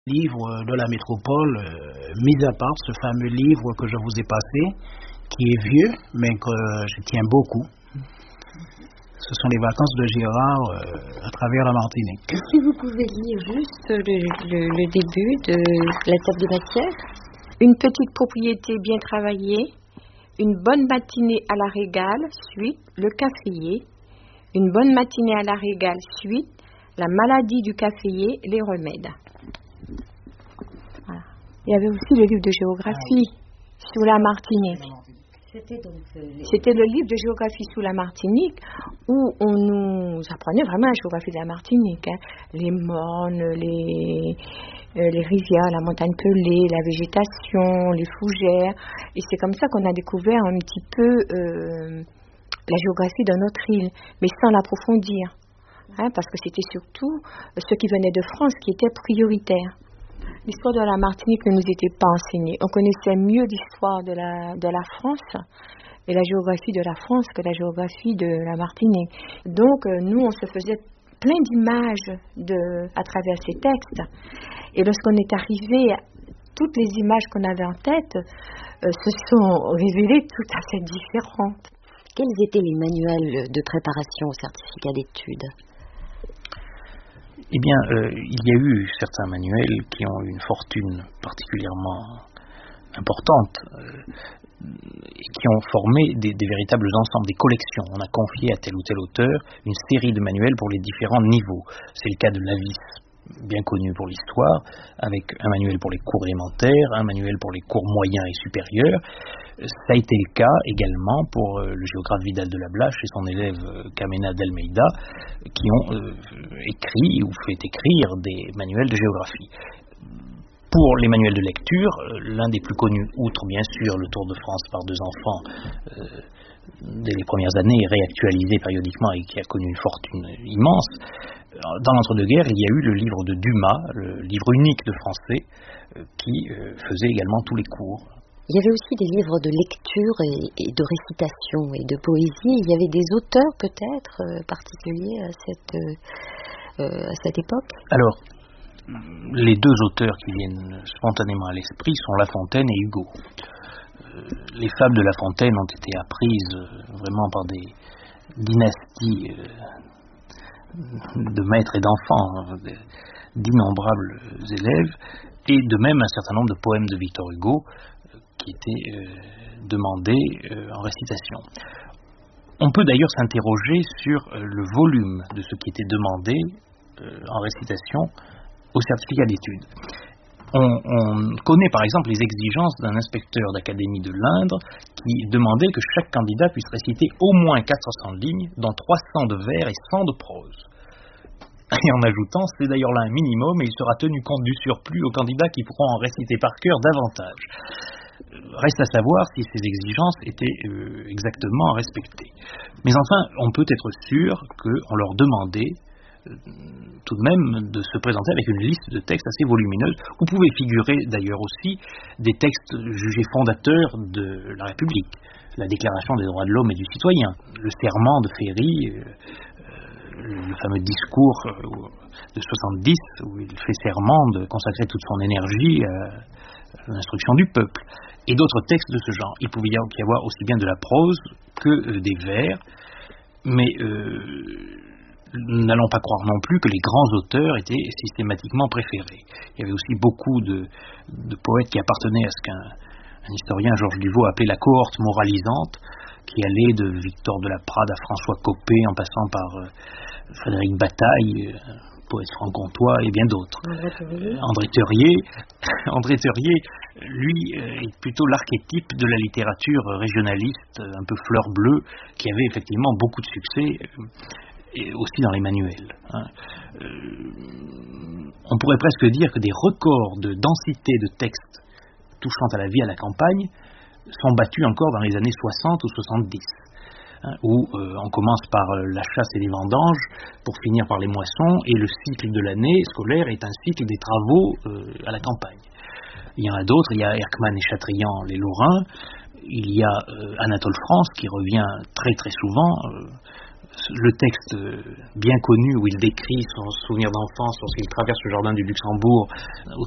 livres de la métropole, mis à part ce fameux livre que je vous ai passé, qui est vieux, mais que je tiens beaucoup. Ce sont les vacances de Gérard à travers la Martinique. Si vous pouvez lire juste le début de la table des matières. Une petite propriété bien travaillée, une bonne matinée à la Régale, suite le caféier. Une bonne matinée à la Régale, suite la maladie du caféier, les remèdes. Voilà. Il y avait aussi le livre de géographie sur la Martinique. C'était le livre de géographie sous la Martinique où on nous apprenait vraiment la géographie de la Martinique. Les mornes, les rivières, la montagne pelée, la végétation, les fougères. Et c'est comme ça qu'on a découvert un petit peu la géographie de notre île, mais sans l'approfondir. Parce que c'était surtout ceux qui venaient de France qui étaient prioritaires. L'histoire de la Martinique ne nous était pas enseignée. On connaissait mieux l'histoire de la France et la géographie de la France que la géographie de la Martinique. Donc, nous, on se faisait plein d'images à travers ces textes. Et lorsqu'on est arrivé, toutes les images qu'on avait en tête se sont révélées tout à fait différentes. Quels étaient les manuels de préparation au certificat d'études ? Eh bien, il y a eu certains manuels qui ont eu une fortune particulièrement importante et qui ont formé des véritables ensembles, des collections. On a confié à tel ou tel auteur une série de manuels pour les différents niveaux. C'est le cas de l'AVIS, bien connu pour l'histoire, avec un manuel pour les cours élémentaires, un manuel pour les cours moyens et supérieurs. Ça a été le cas également pour le géographe Vidal de la Blache et son élève Camena d'Almeida, qui ont écrit ou fait écrire des manuels de géographie. Pour les manuels de lecture, l'un des plus connus, outre bien sûr le Tour de France par deux enfants, dès les premières années, réactualisé périodiquement et qui a connu une fortune immense, dans l'entre-deux-guerres, il y a eu le livre de Dumas, le livre unique de français, qui faisait également tous les cours. Il y avait aussi des livres de lecture et de récitation et de poésie. Il y avait des auteurs peut-être particuliers à cette époque ? Alors, les deux auteurs qui viennent spontanément à l'esprit sont La Fontaine et Hugo. Les fables de La Fontaine ont été apprises vraiment par des dynasties de maîtres et d'enfants, d'innombrables élèves, et de même un certain nombre de poèmes de Victor Hugo qui étaient demandés en récitation. On peut d'ailleurs s'interroger sur le volume de ce qui était demandé en récitation au certificat d'études. On connaît par exemple les exigences d'un inspecteur d'académie de l'Indre qui demandait que chaque candidat puisse réciter au moins 400 lignes, dont 300 de vers et 100 de prose. Et en ajoutant, c'est d'ailleurs là un minimum et il sera tenu compte du surplus aux candidats qui pourront en réciter par cœur davantage. Reste à savoir si ces exigences étaient exactement respectées. Mais enfin, on peut être sûr qu'on leur demandait tout de même de se présenter avec une liste de textes assez volumineuse, où pouvaient figurer d'ailleurs aussi des textes jugés fondateurs de la République, la Déclaration des droits de l'homme et du citoyen, le serment de Ferry, le fameux discours de 70 où il fait serment de consacrer toute son énergie à l'instruction du peuple, et d'autres textes de ce genre. Il pouvait y avoir aussi bien de la prose que des vers, mais n'allons pas croire non plus que les grands auteurs étaient systématiquement préférés. Il y avait aussi beaucoup de poètes qui appartenaient à ce qu'un historien, Georges Duveau, appelait la cohorte moralisante, qui allait de Victor de la Prade à François Copé, en passant par Frédéric Bataille, poète franc-comtois, et bien d'autres. André Theuriet, lui, est plutôt l'archétype de la littérature régionaliste, un peu fleur bleue, qui avait effectivement beaucoup de succès, et aussi dans les manuels. On pourrait presque dire que des records de densité de textes touchant à la vie à la campagne sont battus encore dans les années 60 ou 70, où on commence par la chasse et les vendanges pour finir par les moissons, et le cycle de l'année scolaire est un cycle des travaux à la campagne. Il y en a d'autres, il y a Erckmann et Chatrian, les Lorrains, il y a Anatole France qui revient très très souvent, le texte bien connu où il décrit son souvenir d'enfance lorsqu'il traverse le jardin du Luxembourg